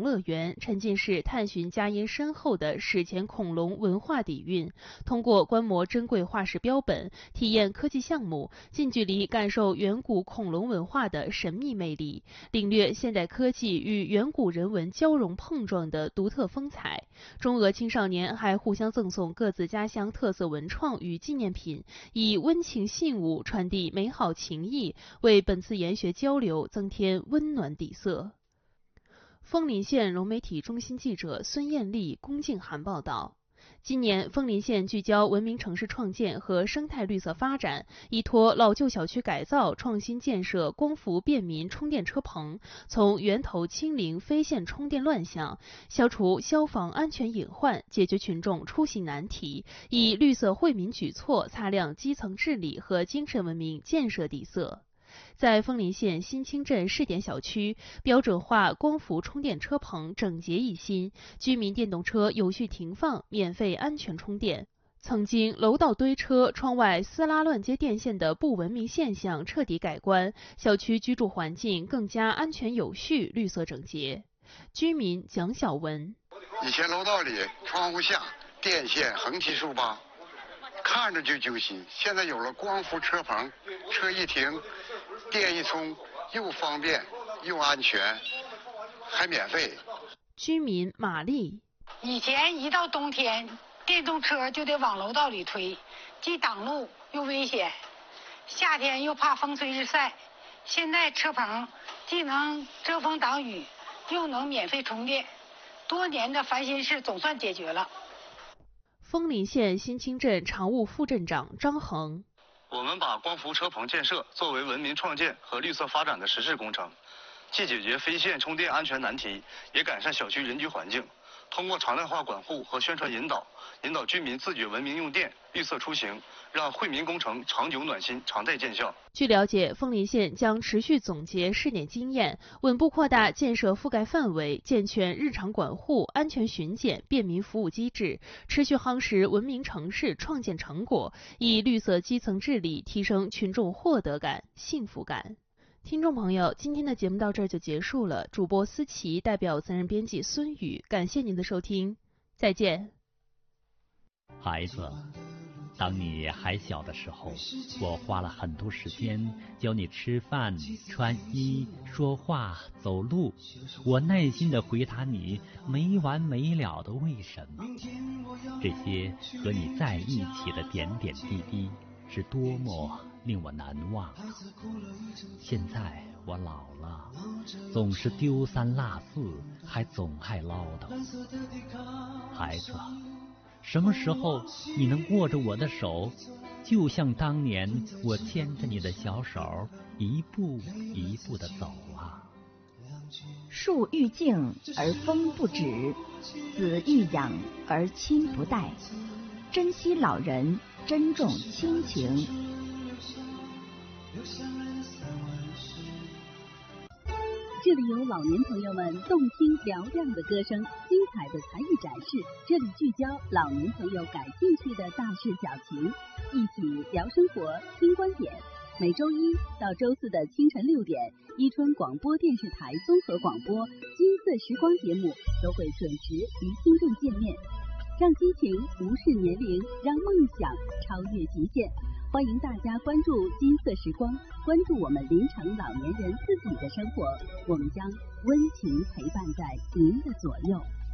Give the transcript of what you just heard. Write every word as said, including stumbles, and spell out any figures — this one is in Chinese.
乐园，沉浸式探寻佳音深厚的史前恐龙文化底蕴，通过观摩珍贵化石标本，体验科技项目，近距离感受远古恐龙文化的神秘魅力，领略现代科技与远古人文交融碰撞的独特风采。中俄青少年还互相赠送各自家乡特色文创与纪念品，以温情信物传递美好情谊，为本次研学交流增添温暖底色。枫林县融媒体中心记者孙艳丽、龚静涵报道。今年，枫林县聚焦文明城市创建和生态绿色发展，依托老旧小区改造，创新建设光伏便民充电车棚，从源头清零非线充电乱象，消除消防安全隐患，解决群众出行难题，以绿色惠民举措擦亮基层治理和精神文明建设底色。在枫林县新清镇试点小区，标准化光伏充电车棚整洁一新，居民电动车有序停放，免费安全充电。曾经楼道堆车、窗外撕拉乱接电线的不文明现象彻底改观，小区居住环境更加安全有序、绿色整洁。居民蒋小文： 以前楼道里窗户下电线横七竖八，看着就揪心，现在有了光伏车棚，车一停，电一充，又方便又安全，还免费。 居民玛丽： 以前一到冬天，电动车就得往楼道里推，既挡路又危险，夏天又怕风吹日晒。现在车棚既能遮风挡雨，又能免费充电，多年的烦心事总算解决了。 枫林县新清镇常务副镇长张恒： 我们把光伏车棚建设作为文明创建和绿色发展的实事工程，既解决非线充电安全难题，也改善小区人居环境。通过常态化管护和宣传引导，引导居民自觉文明用电、绿色出行，让惠民工程长久暖心、常态见效。 据了解，枫林县将持续总结试点经验，稳步扩大建设覆盖范围，健全日常管护、安全巡检、便民服务机制，持续夯实文明城市创建成果，以绿色基层治理提升群众获得感、幸福感。听众朋友，今天的节目到这儿就结束了。主播思琪代表责任编辑孙宇，感谢您的收听，再见。 孩子，当你还小的时候，我花了很多时间教你吃饭、穿衣、说话、走路。我耐心地回答你没完没了的为什么。这些和你在一起的点点滴滴，是多么令我难忘。现在我老了，总是丢三落四，还总爱唠叨。孩子，什么时候你能握着我的手，就像当年我牵着你的小手，一步一步地走啊。 树欲静而风不止，子欲养而亲不待。珍惜老人，珍重亲情。 这里有老年朋友们动听嘹亮的歌声，精彩的才艺展示。这里聚焦老年朋友感兴趣的大事小情，一起聊生活、听观点。每周一到周四的清晨六点，伊春广播电视台综合广播《金色时光》节目都会准时与听众见面，让激情无视年龄，让梦想超越极限。欢迎大家关注金色时光，关注我们临城老年人自己的生活，我们将温情陪伴在您的左右。